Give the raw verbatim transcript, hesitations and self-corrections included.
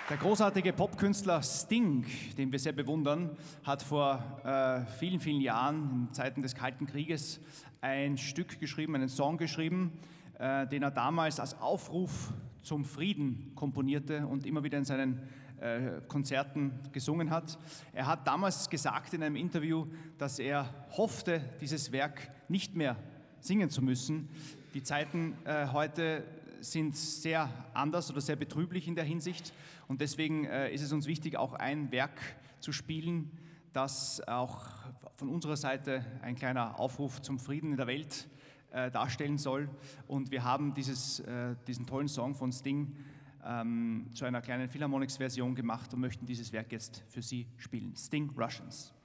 Der großartige Popkünstler Sting, den wir sehr bewundern, hat vor äh, vielen, vielen Jahren, in Zeiten des Kalten Krieges, ein Stück geschrieben, einen Song geschrieben, äh, den er damals als Aufruf zum Frieden komponierte und immer wieder in seinen äh, Konzerten gesungen hat. Er hat damals gesagt in einem Interview, dass er hoffte, dieses Werk nicht mehr singen zu müssen. Die Zeiten äh, heute sind sehr anders oder sehr betrüblich in der Hinsicht und deswegen äh, ist es uns wichtig, auch ein Werk zu spielen, das auch von unserer Seite ein kleiner Aufruf zum Frieden in der Welt äh, darstellen soll. Und wir haben dieses, äh, diesen tollen Song von Sting ähm, zu einer kleinen Philharmonics-Version gemacht und möchten dieses Werk jetzt für Sie spielen. Sting Russians.